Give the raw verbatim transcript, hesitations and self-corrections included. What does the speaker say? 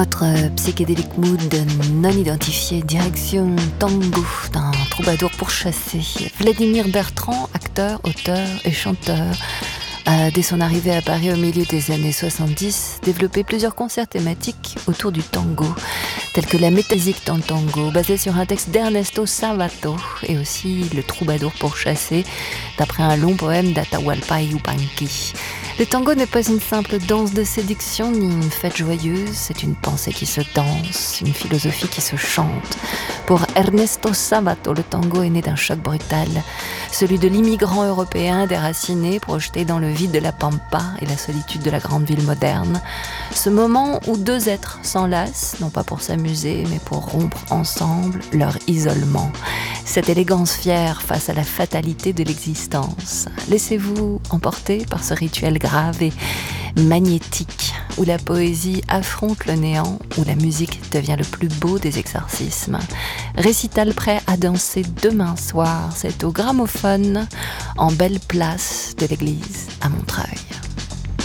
Notre euh, psychédélique mood non identifié, direction tango d'un troubadour pourchassé. Vladimir Bertrand, acteur, auteur et chanteur, a, dès son arrivée à Paris au milieu des années soixante-dix, développé plusieurs concerts thématiques autour du tango, tels que la métaphysique dans le tango, basée sur un texte d'Ernesto Sabato, et aussi le troubadour pourchassé, d'après un long poème d'Atahualpa Yupanqui. Le tango n'est pas une simple danse de séduction ni une fête joyeuse, c'est une pensée qui se danse, une philosophie qui se chante. Pour Ernesto Sabato, le tango est né d'un choc brutal, celui de l'immigrant européen déraciné, projeté dans le vide de la pampa et la solitude de la grande ville moderne. Ce moment où deux êtres s'enlacent, non pas pour s'amuser, mais pour rompre ensemble leur isolement. Cette élégance fière face à la fatalité de l'existence. Laissez-vous emporter par ce rituel grave et magnétique, où la poésie affronte le néant, où la musique devient le plus beau des exorcismes. Récital prêt à danser demain soir, c'est au gramophone, en belle place de l'église à Montreuil.